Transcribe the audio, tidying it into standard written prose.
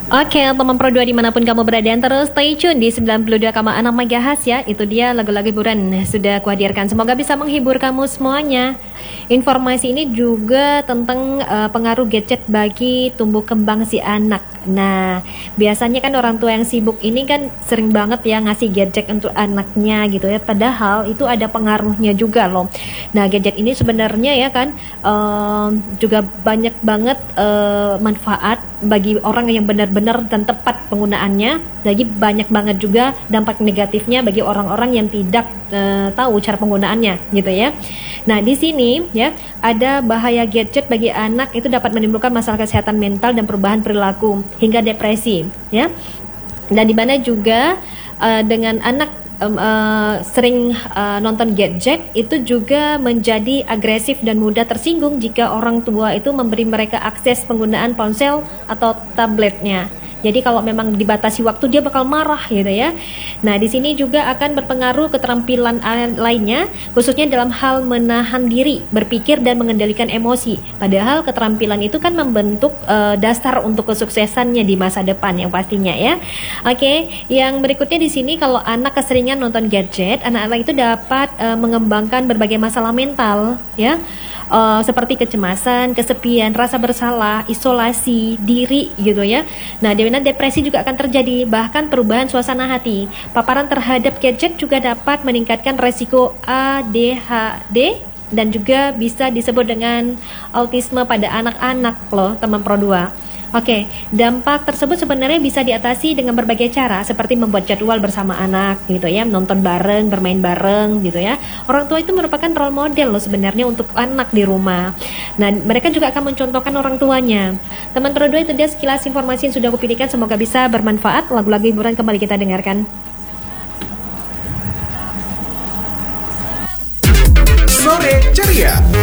Oke, teman Pro 2 dimanapun kamu berada, terus stay tune di 92,6 MHz ya. Itu dia lagu-lagu hiburan sudah kuhadirkan. Semoga bisa menghibur kamu semuanya. Informasi ini juga tentang pengaruh gadget bagi tumbuh kembang si anak. Nah, biasanya kan orang tua yang sibuk ini kan sering banget ya ngasih gadget untuk anaknya gitu ya. Padahal itu ada pengaruhnya juga loh. Nah, gadget ini sebenarnya ya kan juga banyak banget manfaat bagi orang yang benar-benar dan tepat penggunaannya. Lagi banyak banget juga dampak negatifnya bagi orang-orang yang tidak tahu cara penggunaannya gitu ya. Nah, di sini ya ada bahaya gadget bagi anak itu dapat menimbulkan masalah kesehatan mental dan perubahan perilaku hingga depresi ya. Dan di mana juga dengan anak sering nonton gadget itu juga menjadi agresif dan mudah tersinggung jika orang tua itu memberi mereka akses penggunaan ponsel atau tabletnya. Jadi kalau memang dibatasi waktu dia bakal marah gitu ya. Nah, di sini juga akan berpengaruh keterampilan lainnya, khususnya dalam hal menahan diri, berpikir dan mengendalikan emosi. Padahal keterampilan itu kan membentuk dasar untuk kesuksesannya di masa depan yang pastinya ya. Oke, yang berikutnya di sini kalau anak keseringan nonton gadget, anak-anak itu dapat mengembangkan berbagai masalah mental ya. Seperti kecemasan, kesepian, rasa bersalah, isolasi diri gitu ya. Nah, di mana depresi juga akan terjadi, bahkan perubahan suasana hati. Paparan terhadap gadget juga dapat meningkatkan resiko ADHD dan juga bisa disebut dengan autisme pada anak-anak loh, teman Pro 2. Oke, dampak tersebut sebenarnya bisa diatasi dengan berbagai cara, seperti membuat jadwal bersama anak gitu ya, nonton bareng, bermain bareng gitu ya. Orang tua itu merupakan role model loh sebenarnya untuk anak di rumah. Nah, mereka juga akan mencontohkan orang tuanya. Teman Pro 2, itu dia sekilas informasi yang sudah aku pilihkan, semoga bisa bermanfaat. Lagu-lagu hiburan kembali kita dengarkan. Sore ceria.